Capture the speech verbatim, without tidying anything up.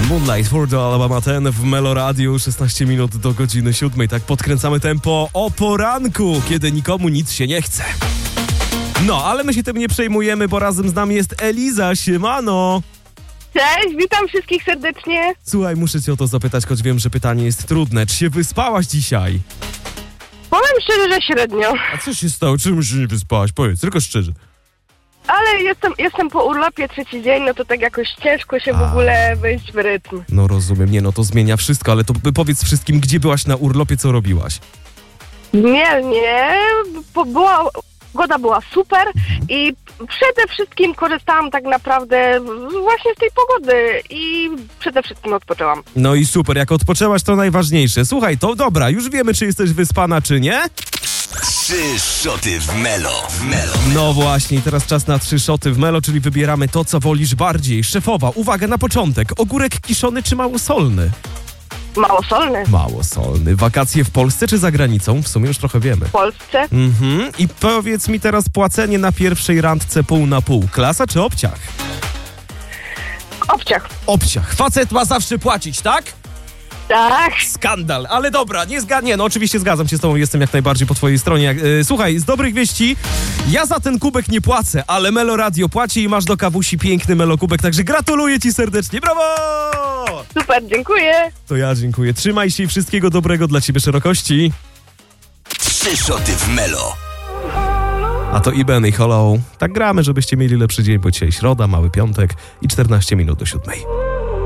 Moonlight for the Alabama ten w Melo Radio, szesnaście minut do godziny siódmej. Tak podkręcamy tempo o poranku, kiedy nikomu nic się nie chce. No, ale my się tym nie przejmujemy, bo razem z nami jest Eliza. Siemano! Cześć, witam wszystkich serdecznie. Słuchaj, muszę cię o to zapytać, choć wiem, że pytanie jest trudne. Czy się wyspałaś dzisiaj? Powiem szczerze, że średnio. A co się stało? Czemu się nie wyspałaś? Powiedz, tylko szczerze. Ale jestem, jestem po urlopie trzeci dzień, no to tak jakoś ciężko się w A. ogóle wejść w rytm. No rozumiem, nie no, to zmienia wszystko, ale to powiedz wszystkim, gdzie byłaś na urlopie, co robiłaś? Nie, nie, bo była, pogoda była super i przede wszystkim korzystałam tak naprawdę właśnie z tej pogody i przede wszystkim odpoczęłam. No i super, jak odpoczęłaś, to najważniejsze. Słuchaj, to dobra, już wiemy, czy jesteś wyspana, czy nie? Trzy szoty w Melo, w Melo. No właśnie, teraz czas na trzy szoty w Melo, czyli wybieramy to, co wolisz bardziej. Szefowa, uwaga na początek. Ogórek kiszony czy małosolny? Małosolny Małosolny. Wakacje w Polsce czy za granicą? W sumie już trochę wiemy. w Polsce. Mhm. I powiedz mi teraz płacenie na pierwszej randce pół na pół. Klasa czy obciach? Obciach. Obciach. Facet ma zawsze płacić, tak? Tak. Skandal, ale dobra, nie zgadnie. No oczywiście zgadzam się z tobą, jestem jak najbardziej po twojej stronie. Yy, słuchaj, z dobrych wieści, ja za ten kubek nie płacę, ale Melo Radio płaci i masz do kawusi piękny Melo kubek, także gratuluję ci serdecznie, brawo! Super, dziękuję. To ja dziękuję, trzymaj się i wszystkiego dobrego dla ciebie szerokości. Trzy szoty w Melo. A to Iben i Hollow. Tak gramy, żebyście mieli lepszy dzień, bo dzisiaj środa, mały piątek i czternaście minut do siódmej.